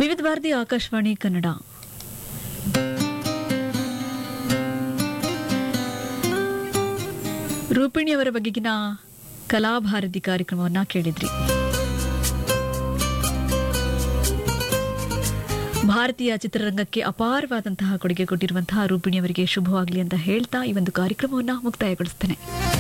ವಿವಿಧ ಭಾರತಿ ಆಕಾಶವಾಣಿ ಕನ್ನಡ. ರೂಪಿಣಿಯವರ ಬಗೆಗಿನ ಕಲಾಭಾರತಿ ಕಾರ್ಯಕ್ರಮವನ್ನ ಕೇಳಿದ್ರಿ. ಭಾರತೀಯ ಚಿತ್ರರಂಗಕ್ಕೆ ಅಪಾರವಾದಂತಹ ಕೊಡುಗೆ ಕೊಟ್ಟಿರುವಂತಹ ರೂಪಿಣಿಯವರಿಗೆ ಶುಭವಾಗಲಿ ಅಂತ ಹೇಳ್ತಾ ಈ ಒಂದು ಕಾರ್ಯಕ್ರಮವನ್ನು ಮುಕ್ತಾಯಗೊಳಿಸ್ತೇನೆ.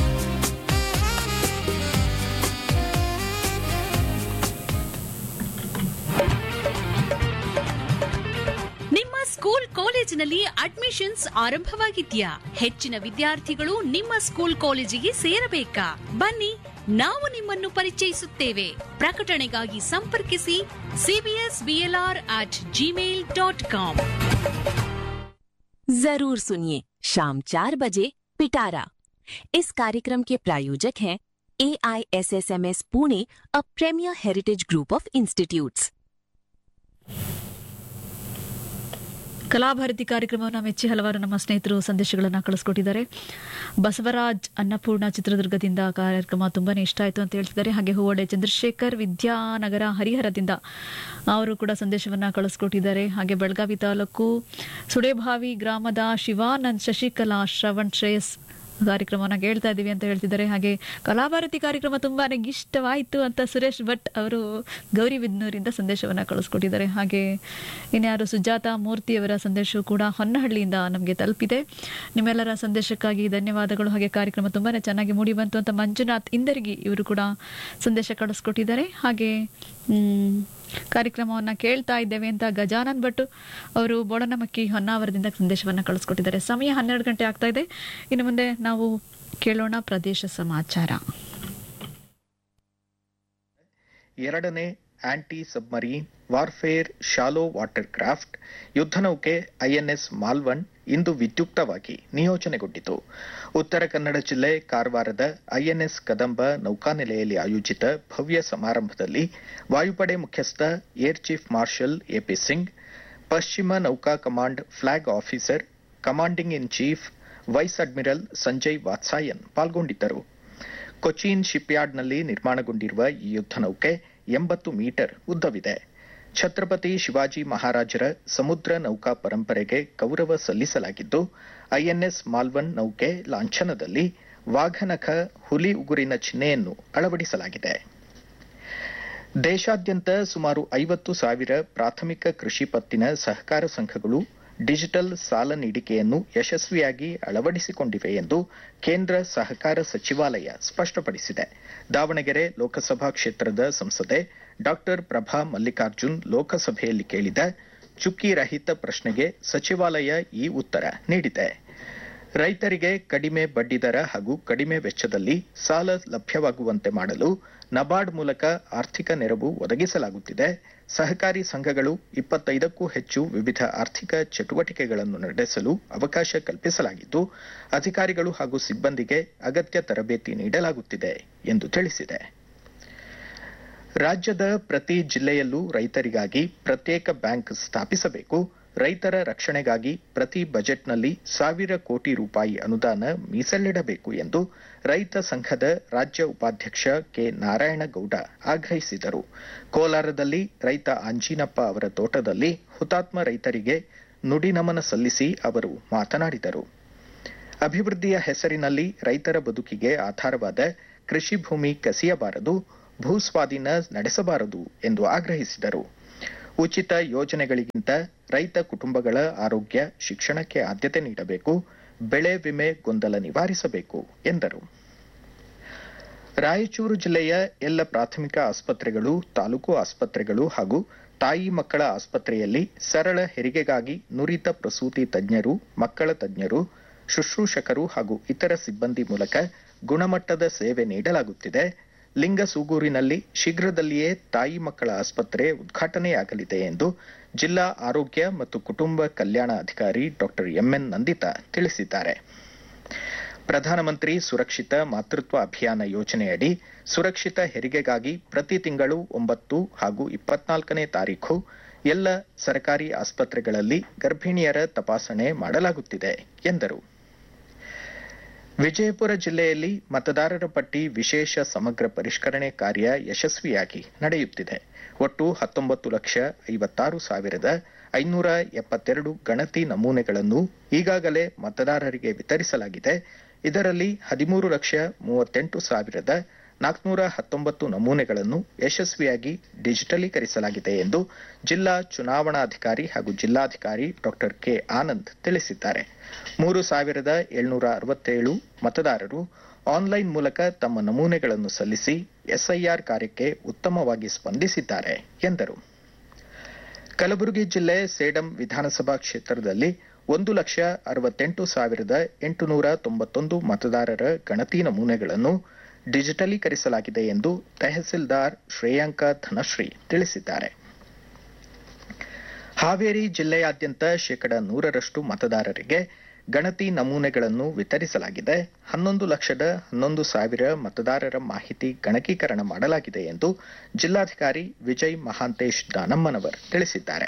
ನಿಮ್ಮ ಸ್ಕೂಲ್ ಕಾಲೇಜಿನಲ್ಲಿ ಅಡ್ಮಿಷನ್ಸ್ ಆರಂಭವಾಗಿದ್ಯಾ? ಹೆಚ್ಚಿನ ವಿದ್ಯಾರ್ಥಿಗಳು ನಿಮ್ಮ ಸ್ಕೂಲ್ ಕಾಲೇಜಿಗೆ ಸೇರಬೇಕಾ? ಬನ್ನಿ, ನಾವು ನಿಮ್ಮನ್ನು ಪರಿಚಯಿಸುತ್ತೇವೆ. ಪ್ರಕಟಣೆಗಾಗಿ ಸಂಪರ್ಕಿಸಿ cbsblr@gmail.com. जरूर सुनिए शाम 4 बजे पिटारा. इस कार्यक्रम के प्रायोजक हैं AISSMS Pune, a premiere heritage group of institutes. Kalabharathi ಕಾರ್ಯಕ್ರಮವನ್ನು ಮೆಚ್ಚಿ ಹಲವಾರು ನಮ್ಮ ಸ್ನೇಹಿತರು ಸಂದೇಶಗಳನ್ನು ಕಳಿಸ್ಕೊಟ್ಟಿದ್ದಾರೆ. ಬಸವರಾಜ್ ಅನ್ನಪೂರ್ಣ ಚಿತ್ರದುರ್ಗದಿಂದ ಕಾರ್ಯಕ್ರಮ ತುಂಬಾನೇ ಇಷ್ಟ ಆಯಿತು ಅಂತ ಹೇಳ್ತಿದ್ದಾರೆ. ಹಾಗೆ ಹೂವಡೆ ಚಂದ್ರಶೇಖರ್ ವಿದ್ಯಾನಗರ ಹರಿಹರದಿಂದ ಅವರು ಕೂಡ ಸಂದೇಶವನ್ನು ಕಳಿಸ್ಕೊಟ್ಟಿದ್ದಾರೆ. ಹಾಗೆ ಬೆಳಗಾವಿ ತಾಲೂಕು ಸುಡೇಭಾವಿ ಗ್ರಾಮದ ಶಿವಾನಂದ್ ಶಶಿಕಲಾ ಶ್ರವಣ್ ಶ್ರೇಯಸ್ ಕಾರ್ಯಕ್ರಮವನ್ನು ಕೇಳ್ತಾ ಇದ್ದೀವಿ ಅಂತ ಹೇಳ್ತಿದ್ದಾರೆ. ಹಾಗೆ ಕಲಾಭಾರತಿ ಕಾರ್ಯಕ್ರಮ ತುಂಬಾನೇ ಇಷ್ಟವಾಯಿತು ಅಂತ ಸುರೇಶ್ ಭಟ್ ಅವರು ಗೌರಿಬಿದನೂರಿಂದ ಸಂದೇಶವನ್ನು ಕಳಿಸ್ಕೊಟ್ಟಿದ್ದಾರೆ. ಹಾಗೆ ಇನ್ಯಾರು ಸುಜಾತ ಮೂರ್ತಿಯವರ ಸಂದೇಶವು ಕೂಡ ಹೊನ್ನಹಳ್ಳಿಯಿಂದ ನಮಗೆ ತಲುಪಿದೆ. ನಿಮ್ಮೆಲ್ಲರ ಸಂದೇಶಕ್ಕಾಗಿ ಧನ್ಯವಾದಗಳು. ಹಾಗೆ ಕಾರ್ಯಕ್ರಮ ತುಂಬಾನೇ ಚೆನ್ನಾಗಿ ಮೂಡಿ ಬಂತು ಅಂತ ಮಂಜುನಾಥ್ ಇಂದರ್ಗಿ ಇವರು ಕೂಡ ಸಂದೇಶ ಕಳಿಸ್ಕೊಟ್ಟಿದ್ದಾರೆ. ಹಾಗೆ ಕಾರ್ಯಕ್ರಮವನ್ನು ಕೇಳ್ತಾ ಇದ್ದೇವೆ ಅಂತ ಗಜಾನನ್ ಭಟ್ ಅವರು ಬೋಳನಮಕ್ಕಿ ಹೊನ್ನಾವರದಿಂದ ಸಂದೇಶವನ್ನು ಕಳಿಸ್ಕೊಟ್ಟಿದ್ದಾರೆ. ಸಮಯ 12 ಗಂಟೆ ಆಗ್ತಾ ಇದೆ. ಇನ್ನು ಮುಂದೆ ನಾವು ಕೇಳೋಣ ಪ್ರದೇಶ ಸಮಾಚಾರ. ಎರಡನೇ aunty submarine warfare shallow water craft ಯುದ್ಧನೌಕೆ INS Malvan ಇಂದು ವಿದ್ಯುಕ್ತವಾಗಿ ನಿಯೋಜನೆಗೊಂಡಿತು. ಉತ್ತರ ಕನ್ನಡ ಜಿಲ್ಲೆ ಕಾರವಾರದ ಐಎನ್ಎಸ್ ಕದಂಬ ನೌಕಾನೆಲೆಯಲ್ಲಿ ಆಯೋಜಿತ ಭವ್ಯ ಸಮಾರಂಭದಲ್ಲಿ ವಾಯುಪಡೆ ಮುಖ್ಯಸ್ಥ air chief marshal AP Singh, ಪಶ್ಚಿಮ ನೌಕಾ command flag officer commanding in chief wise admiral Sanjay Vatsayan ಪಾಲ್ಗೊಂಡಿದ್ದರು. ಕೊಚ್ಚಿನ್ ಶಿಪ್ಯಾರ್ಡ್ನಲ್ಲಿ ನಿರ್ಮಾಣಗೊಂಡಿರುವ ಈ ಯುದ್ಧನೌಕೆ 80 ಮೀಟರ್ ಉದ್ದವಿದೆ. ಛತ್ರಪತಿ ಶಿವಾಜಿ ಮಹಾರಾಜರ ಸಮುದ್ರ ನೌಕಾ ಪರಂಪರೆಗೆ ಗೌರವ ಸಲ್ಲಿಸಲಾಗಿದ್ದು, ಐಎನ್ಎಸ್ ಮಾಲ್ವನ್ ನೌಕೆ ಲಾಂಛನದಲ್ಲಿ ವಾಘನಖ ಹುಲಿ ಉಗುರಿನ ಚಿಹ್ನೆಯನ್ನು ಅಳವಡಿಸಲಾಗಿದೆ. ದೇಶಾದ್ಯಂತ ಸುಮಾರು 50,000 ಪ್ರಾಥಮಿಕ ಕೃಷಿ ಪತ್ತಿನ ಸಹಕಾರ ಸಂಘಗಳು ಡಿಜಿಟಲ್ ಸಾಲ ನೀಡಿಕೆಯನ್ನು ಯಶಸ್ವಿಯಾಗಿ ಅಳವಡಿಸಿಕೊಂಡಿವೆ ಎಂದು ಕೇಂದ್ರ ಸಹಕಾರ ಸಚಿವಾಲಯ ಸ್ಪಷ್ಟಪಡಿಸಿದೆ. ದಾವಣಗೆರೆ ಲೋಕಸಭಾ ಕ್ಷೇತ್ರದ ಸಂಸದೆ ಡಾ ಪ್ರಭಾ ಮಲ್ಲಿಕಾರ್ಜುನ್ ಲೋಕಸಭೆಯಲ್ಲಿ ಕೇಳಿದ ಚುಕ್ಕಿ ರಹಿತ ಪ್ರಶ್ನೆಗೆ ಸಚಿವಾಲಯ ಈ ಉತ್ತರ ನೀಡಿದೆ. ರೈತರಿಗೆ ಕಡಿಮೆ ಬಡ್ಡಿದರ ಹಾಗೂ ಕಡಿಮೆ ವೆಚ್ಚದಲ್ಲಿ ಸಾಲ ಲಭ್ಯವಾಗುವಂತೆ ಮಾಡಲು ನಬಾರ್ಡ್ ಮೂಲಕ ಆರ್ಥಿಕ ನೆರವು ಒದಗಿಸಲಾಗುತ್ತಿದೆ. ಸಹಕಾರಿ ಸಂಘಗಳು 25ಕ್ಕೂ ಹೆಚ್ಚು ವಿವಿಧ ಆರ್ಥಿಕ ಚಟುವಟಿಕೆಗಳನ್ನು ನಡೆಸಲು ಅವಕಾಶ ಕಲ್ಪಿಸಲಾಗಿದ್ದು, ಅಧಿಕಾರಿಗಳು ಹಾಗೂ ಸಿಬ್ಬಂದಿಗೆ ಅಗತ್ಯ ತರಬೇತಿ ನೀಡಲಾಗುತ್ತಿದೆ ಎಂದು ತಿಳಿಸಿದೆ. ರಾಜ್ಯದ ಪ್ರತಿ ಜಿಲ್ಲೆಯಲ್ಲೂ ರೈತರಿಗಾಗಿ ಪ್ರತ್ಯೇಕ ಬ್ಯಾಂಕ್ ಸ್ಥಾಪಿಸಬೇಕು. ರೈತರ ರಕ್ಷಣೆಗಾಗಿ ಪ್ರತಿ ಬಜೆಟ್ನಲ್ಲಿ 1,000 ಕೋಟಿ ರೂಪಾಯಿ ಅನುದಾನ ಮೀಸಲಿಡಬೇಕು ಎಂದು ರೈತ ಸಂಘದ ರಾಜ್ಯ ಉಪಾಧ್ಯಕ್ಷ ಕೆ ನಾರಾಯಣಗೌಡ ಆಗ್ರಹಿಸಿದರು. ಕೋಲಾರದಲ್ಲಿ ರೈತ ಆಂಜಿನಪ್ಪ ಅವರ ತೋಟದಲ್ಲಿ ಹುತಾತ್ಮ ರೈತರಿಗೆ ನುಡಿ ನಮನ ಸಲ್ಲಿಸಿ ಅವರು ಮಾತನಾಡಿದರು. ಅಭಿವೃದ್ಧಿಯ ಹೆಸರಿನಲ್ಲಿ ರೈತರ ಬದುಕಿಗೆ ಆಧಾರವಾದ ಕೃಷಿ ಭೂಮಿ ಕಸಿಯಬಾರದು, ಭೂಸ್ವಾಧೀನ ನಡೆಸಬಾರದು ಎಂದು ಆಗ್ರಹಿಸಿದರು. ಉಚಿತ ಯೋಜನೆಗಳಿಗಿಂತ ರೈತ ಕುಟುಂಬಗಳ ಆರೋಗ್ಯ, ಶಿಕ್ಷಣಕ್ಕೆ ಆದ್ಯತೆ ನೀಡಬೇಕು, ಬೆಳೆ ವಿಮೆ ಗೊಂದಲ ನಿವಾರಿಸಬೇಕು ಎಂದರು. ರಾಯಚೂರು ಜಿಲ್ಲೆಯ ಎಲ್ಲ ಪ್ರಾಥಮಿಕ ಆಸ್ಪತ್ರೆಗಳು, ತಾಲೂಕು ಆಸ್ಪತ್ರೆಗಳು ಹಾಗೂ ತಾಯಿ ಮಕ್ಕಳ ಆಸ್ಪತ್ರೆಯಲ್ಲಿ ಸರಳ ಹೆರಿಗೆಗಾಗಿ ನುರಿತ ಪ್ರಸೂತಿ ತಜ್ಞರು, ಮಕ್ಕಳ ತಜ್ಞರು, ಶುಶ್ರೂಷಕರು ಹಾಗೂ ಇತರ ಸಿಬ್ಬಂದಿ ಮೂಲಕ ಗುಣಮಟ್ಟದ ಸೇವೆ ನೀಡಲಾಗುತ್ತಿದೆ. ಲಿಂಗಸೂಗೂರಿನಲ್ಲಿ ಶೀಘ್ರದಲ್ಲಿಯೇ ತಾಯಿ ಮಕ್ಕಳ ಆಸ್ಪತ್ರೆ ಉದ್ಘಾಟನೆಯಾಗಲಿದೆ ಎಂದು ಜಿಲ್ಲಾ ಆರೋಗ್ಯ ಮತ್ತು ಕುಟುಂಬ ಕಲ್ಯಾಣ ಅಧಿಕಾರಿ ಡಾ ಎಂಎನ್ ನಂದಿತಾ ತಿಳಿಸಿದ್ದಾರೆ. ಪ್ರಧಾನಮಂತ್ರಿ ಸುರಕ್ಷಿತ ಮಾತೃತ್ವ ಅಭಿಯಾನ ಯೋಜನೆಯಡಿ ಸುರಕ್ಷಿತ ಹೆರಿಗೆಗಾಗಿ ಪ್ರತಿ ತಿಂಗಳು 9 ಹಾಗೂ 24ನೇ ತಾರೀಖು ಎಲ್ಲ ಸರ್ಕಾರಿ ಆಸ್ಪತ್ರೆಗಳಲ್ಲಿ ಗರ್ಭಿಣಿಯರ ತಪಾಸಣೆ ಮಾಡಲಾಗುತ್ತಿದೆ ಎಂದರು. ವಿಜಯಪುರ ಜಿಲ್ಲೆಯಲ್ಲಿ ಮತದಾರರ ಪಟ್ಟಿ ವಿಶೇಷ ಸಮಗ್ರ ಪರಿಷ್ಕರಣೆ ಕಾರ್ಯ ಯಶಸ್ವಿಯಾಗಿ ನಡೆಯುತ್ತಿದೆ. ಒಟ್ಟು 19,56,572 ಗಣತಿ ನಮೂನೆಗಳನ್ನು ಈಗಾಗಲೇ ಮತದಾರರಿಗೆ ವಿತರಿಸಲಾಗಿದೆ. ಇದರಲ್ಲಿ 13,38,419 ನಮೂನೆಗಳನ್ನು ಯಶಸ್ವಿಯಾಗಿ ಡಿಜಿಟಲೀಕರಿಸಲಾಗಿದೆ ಎಂದು ಜಿಲ್ಲಾ ಚುನಾವಣಾಧಿಕಾರಿ ಹಾಗೂ ಜಿಲ್ಲಾಧಿಕಾರಿ ಡಾ ಕೆ ಆನಂದ್ ತಿಳಿಸಿದ್ದಾರೆ. 3,767 ಮತದಾರರು ಆನ್ಲೈನ್ ಮೂಲಕ ತಮ್ಮ ನಮೂನೆಗಳನ್ನು ಸಲ್ಲಿಸಿ ಎಸ್ಐಆರ್ ಕಾರ್ಯಕ್ಕೆ ಉತ್ತಮವಾಗಿ ಸ್ಪಂದಿಸಿದ್ದಾರೆ ಎಂದರು. ಕಲಬುರಗಿ ಜಿಲ್ಲೆ ಸೇಡಂ ವಿಧಾನಸಭಾ ಕ್ಷೇತ್ರದಲ್ಲಿ 1,68,891 ಮತದಾರರ ಗಣತಿ ನಮೂನೆಗಳನ್ನು ಡಿಜಿಟಲೀಕರಿಸಲಾಗಿದೆ ಎಂದು ತಹಸೀಲ್ದಾರ್ ಶ್ರೇಯಾಂಕ ಧನಶ್ರೀ ತಿಳಿಸಿದ್ದಾರೆ. ಹಾವೇರಿ ಜಿಲ್ಲೆಯಾದ್ಯಂತ 100% ಮತದಾರರಿಗೆ ಗಣತಿ ನಮೂನೆಗಳನ್ನು ವಿತರಿಸಲಾಗಿದೆ. 11,11,000 ಮತದಾರರ ಮಾಹಿತಿ ಗಣಕೀಕರಣ ಮಾಡಲಾಗಿದೆ ಎಂದು ಜಿಲ್ಲಾಧಿಕಾರಿ ವಿಜಯ್ ಮಹಾಂತೇಶ್ ದಾನಮ್ಮನವರ್ ತಿಳಿಸಿದ್ದಾರೆ.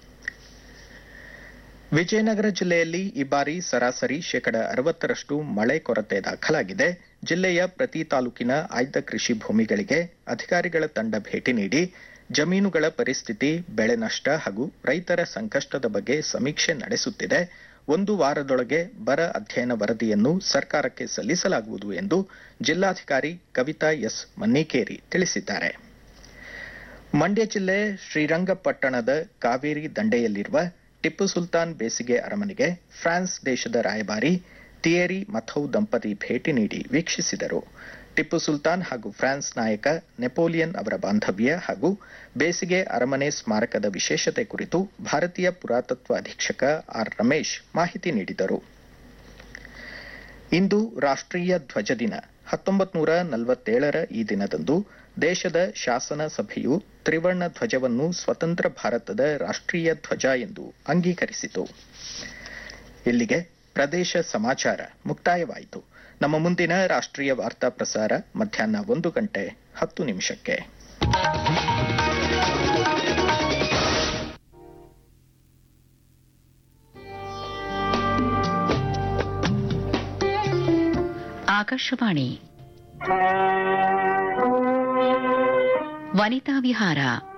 ವಿಜಯನಗರ ಜಿಲ್ಲೆಯಲ್ಲಿ ಈ ಬಾರಿ ಸರಾಸರಿ 60% ಮಳೆ ಕೊರತೆ ದಾಖಲಾಗಿದೆ. ಜಿಲ್ಲೆಯ ಪ್ರತಿ ತಾಲೂಕಿನ ಆಯ್ದ ಕೃಷಿ ಭೂಮಿಗಳಿಗೆ ಅಧಿಕಾರಿಗಳ ತಂಡ ಭೇಟಿ ನೀಡಿ ಜಮೀನುಗಳ ಪರಿಸ್ಥಿತಿ, ಬೆಳೆ ನಷ್ಟ ಹಾಗೂ ರೈತರ ಸಂಕಷ್ಟದ ಬಗ್ಗೆ ಸಮೀಕ್ಷೆ ನಡೆಸುತ್ತಿದೆ. 1 ವಾರದೊಳಗೆ ಬರ ಅಧ್ಯಯನ ವರದಿಯನ್ನು ಸರ್ಕಾರಕ್ಕೆ ಸಲ್ಲಿಸಲಾಗುವುದು ಎಂದು ಜಿಲ್ಲಾಧಿಕಾರಿ ಕವಿತಾ ಎಸ್ ಮನ್ನಿಕೇರಿ ತಿಳಿಸಿದ್ದಾರೆ. ಮಂಡ್ಯ ಜಿಲ್ಲೆ ಶ್ರೀರಂಗಪಟ್ಟಣದ ಕಾವೇರಿ ದಂಡೆಯಲ್ಲಿರುವ ಟಿಪ್ಪು ಸುಲ್ತಾನ್ ಬೇಸಿಗೆ ಅರಮನೆಗೆ ಫ್ರಾನ್ಸ್ ದೇಶದ ರಾಯಭಾರಿ ಥಿಯೇರಿ ಮಥೌ ದಂಪತಿ ಭೇಟಿ ನೀಡಿ ವೀಕ್ಷಿಸಿದರು. ಟಿಪ್ಪು ಸುಲ್ತಾನ್ ಹಾಗೂ ಫ್ರಾನ್ಸ್ ನಾಯಕ ನೆಪೋಲಿಯನ್ ಅವರ ಬಾಂಧವ್ಯ ಹಾಗೂ ಬೇಸಿಗೆ ಅರಮನೆ ಸ್ಮಾರಕದ ವಿಶೇಷತೆ ಕುರಿತು ಭಾರತೀಯ ಪುರಾತತ್ವ ಅಧೀಕ್ಷಕ ಆರ್ ರಮೇಶ್ ಮಾಹಿತಿ ನೀಡಿದರು. ಇಂದು ರಾಷ್ಟ್ರೀಯ ಧ್ವಜ ದಿನ. 1947ರ ಈ ದಿನದಂದು ದೇಶದ ಶಾಸನ ಸಭೆಯು ತ್ರಿವರ್ಣ ಧ್ವಜವನ್ನು ಸ್ವತಂತ್ರ ಭಾರತದ ರಾಷ್ಟ್ರೀಯ ಧ್ವಜ ಎಂದು ಅಂಗೀಕರಿಸಿತು. ಇಲ್ಲಿಗೆ ಪ್ರದೇಶ ಸಮಾಚಾರ ಮುಕ್ತಾಯವಾಯಿತು. ನಮ್ಮ ಮುಂದಿನ ರಾಷ್ಟ್ರೀಯ ವಾರ್ತಾ ಪ್ರಸಾರ ಮಧ್ಯಾಹ್ನ 1:10 ಆಕಾಶವಾಣಿ ವನಿತಾ ವಿಹಾರ